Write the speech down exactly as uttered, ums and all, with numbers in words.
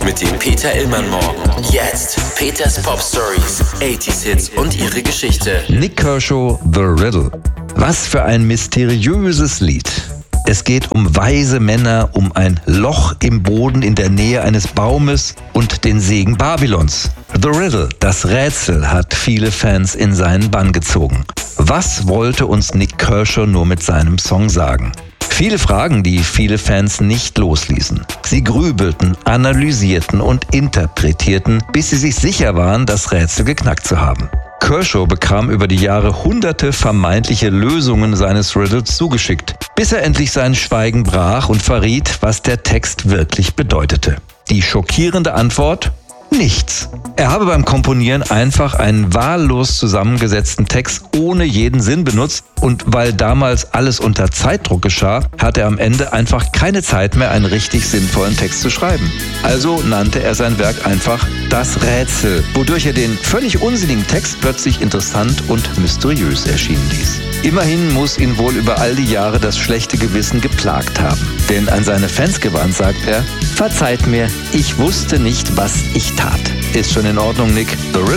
Mit dem Peter Illmann Morgen. Jetzt Peters Pop Stories, achtziger Hits und ihre Geschichte. Nik Kershaw, The Riddle. Was für ein mysteriöses Lied. Es geht um weise Männer, um ein Loch im Boden in der Nähe eines Baumes und den Segen Babylons. The Riddle, das Rätsel, hat viele Fans in seinen Bann gezogen. Was wollte uns Nik Kershaw nur mit seinem Song sagen? Viele Fragen, die viele Fans nicht losließen. Sie grübelten, analysierten und interpretierten, bis sie sich sicher waren, das Rätsel geknackt zu haben. Kershaw bekam über die Jahre hunderte vermeintliche Lösungen seines Riddles zugeschickt, bis er endlich sein Schweigen brach und verriet, was der Text wirklich bedeutete. Die schockierende Antwort? Nichts. Er habe beim Komponieren einfach einen wahllos zusammengesetzten Text ohne jeden Sinn benutzt und weil damals alles unter Zeitdruck geschah, hatte er am Ende einfach keine Zeit mehr, einen richtig sinnvollen Text zu schreiben. Also nannte er sein Werk einfach Das Rätsel, wodurch er den völlig unsinnigen Text plötzlich interessant und mysteriös erschienen ließ. Immerhin muss ihn wohl über all die Jahre das schlechte Gewissen geplagt haben. Denn an seine Fans gewandt sagt er: Verzeiht mir, ich wusste nicht, was ich tat. Ist schon in Ordnung, Nick. The